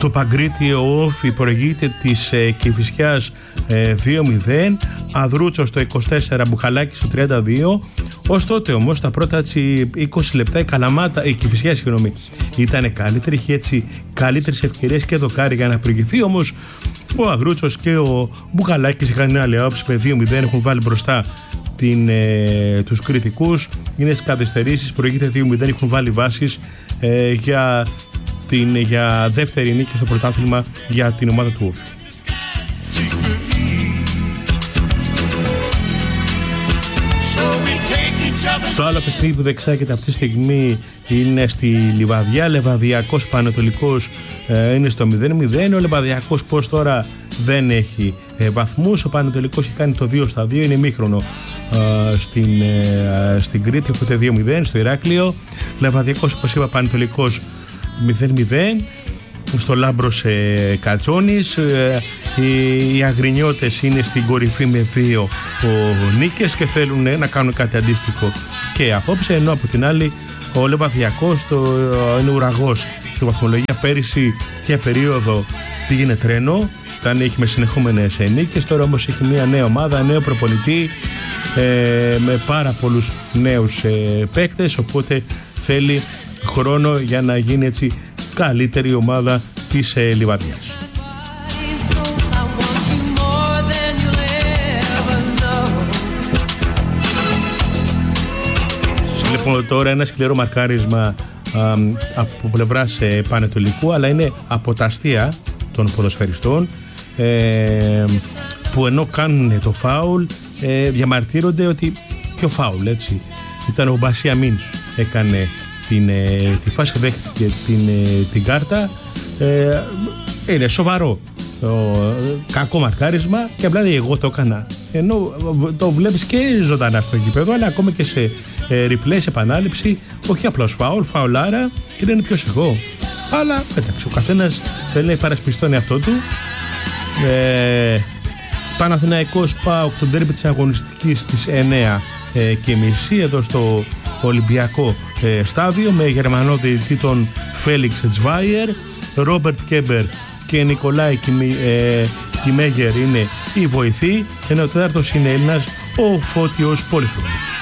Στο Παγκρίτη ο Όφη προηγείται της Κηφισιάς 2-0, Αδρούτσος στο 24, Μπουχαλάκης στο 32. Ως τότε όμως τα πρώτα 20 λεπτά η Κηφισιά ήταν καλύτερη, είχε έτσι καλύτερες ευκαιρίες και δοκάρι για να προηγηθεί, όμως ο Αδρούτσος και ο Μπουχαλάκης είχαν μια άλλη άποψη, με 2-0 έχουν βάλει μπροστά τους κριτικούς, είναι στις καθυστερήσεις, προηγείται 2-0, έχουν βάλει βάσεις για δεύτερη νίκη στο πρωτάθλημα για την ομάδα του Όφη. Στο άλλο παιχνίδι που δεξάγεται αυτή τη στιγμή είναι στη Λιβαδιά. Λεβαδιακός Πανετολικός είναι στο 0-0. Ο Λεβαδιακός πως τώρα δεν έχει βαθμούς. Ο Πανετολικός έχει κάνει το 2-2, είναι ημίχρονο στην Κρήτη, οπότε 2-0 στο Ηράκλειο. Λεβαδιακός, όπως είπα, Πανετολικός 0-0. Στο Λάμπρος Κατσόνης. Οι Αγρινιώτες είναι στην κορυφή με 2 νίκες και θέλουν να κάνουν κάτι αντίστοιχο και απόψε, ενώ από την άλλη ο Λεβαδιακός είναι ουραγός στη βαθμολογία. Πέρυσι για περίοδο πήγαινε τρένο, έχει με συνεχόμενες νίκες, τώρα όμως έχει μια νέα ομάδα, νέο προπονητή, με πάρα πολλούς νέους παίκτες, οπότε θέλει χρόνο για να γίνει έτσι καλύτερη ομάδα της Λιβαδιάς. Λοιπόν, τώρα ένα σκληρό μαρκάρισμα από πλευράς Πανετολικού, αλλά είναι από τα αστεία των ποδοσφαιριστών, που ενώ κάνουν το φάουλ διαμαρτύρονται ότι ποιο φάουλ, έτσι. Ήταν ο Μπασιαμίν έκανε τη φάση και δέχτηκε την κάρτα. Είναι σοβαρό κακό μαρκάρισμα και απλά λέει εγώ το έκανα, ενώ το βλέπεις και ζωντανά στο γήπεδο, αλλά ακόμα και σε replay, σε επανάληψη, όχι απλώς φαουλάρα, και λένε ποιος εγώ. Αλλά εντάξει, ο καθένας θέλει να υπερασπιστεί τον εαυτό του. Παναθηναϊκός ΠΑΟΚ, το ντέρμπι της αγωνιστικής στις 9:30 εδώ στο Ολυμπιακό στάδιο, με Γερμανό διαιτητή τον Φέλιξ Τσβάιερ. Ρόμπερτ Κέμπερ και Νικολάη Κιμέγερ είναι οι βοηθοί, ενώ ο τέταρτος είναι Έλληνας, ο Φώτιος Πολυχρόνος.